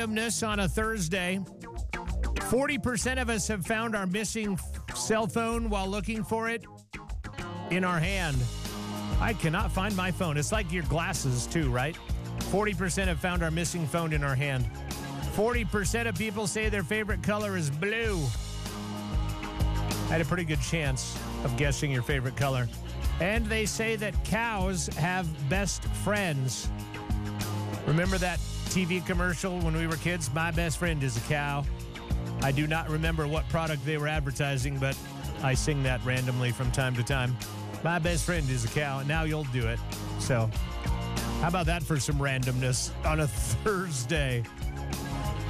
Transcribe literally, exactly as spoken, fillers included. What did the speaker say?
randomness on a Thursday. forty percent of us have found our missing cell phone while looking for it in our hand. I cannot find my phone. It's like your glasses, too, right? forty percent have found our missing phone in our hand. forty percent of people say their favorite color is blue. I had a pretty good chance of guessing your favorite color. And they say that cows have best friends. Remember that T V commercial when we were kids? My best friend is a cow. I do not remember what product they were advertising, but I sing that randomly from time to time. My best friend is a cow, and now you'll do it. So how about that for some randomness on a Thursday?